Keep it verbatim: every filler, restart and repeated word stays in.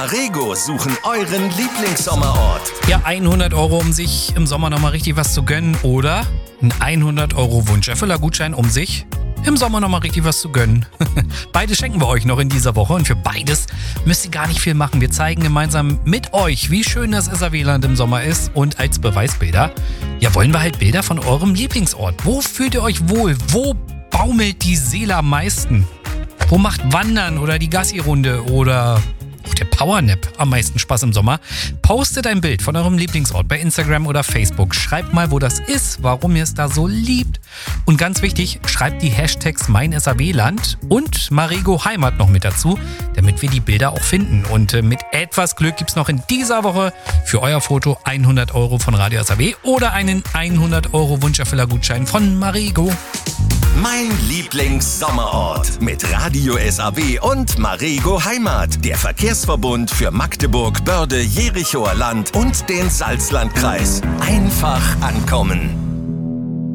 Rego suchen euren Lieblingssommerort. Ja, hundert Euro, um sich im Sommer nochmal richtig was zu gönnen. Oder ein hundert Euro Wunscherfüller-Gutschein, um sich im Sommer nochmal richtig was zu gönnen. Beides schenken wir euch noch in dieser Woche. Und für beides müsst ihr gar nicht viel machen. Wir zeigen gemeinsam mit euch, wie schön das S R W-Land im Sommer ist. Und als Beweisbilder, ja, wollen wir halt Bilder von eurem Lieblingsort. Wo fühlt ihr euch wohl? Wo baumelt die Seele am meisten? Wo macht Wandern oder die Gassi-Runde oder auch der Powernap am meisten Spaß im Sommer? Postet ein Bild von eurem Lieblingsort bei Instagram oder Facebook. Schreibt mal, wo das ist, warum ihr es da so liebt. Und ganz wichtig, schreibt die Hashtags Mein S R W-Land und Marego Heimat noch mit dazu, damit wir die Bilder auch finden. Und äh, mit etwas Glück gibt es noch in dieser Woche für euer Foto hundert Euro von Radio S R W oder einen hundert Euro Wunscherfüller-Gutschein von Marego. Mein Lieblingssommerort mit Radio S R W und Marego Heimat. Der Verkehrsverbund für Magdeburg, Börde, Jerichoer Land und den Salzlandkreis. Einfach ankommen.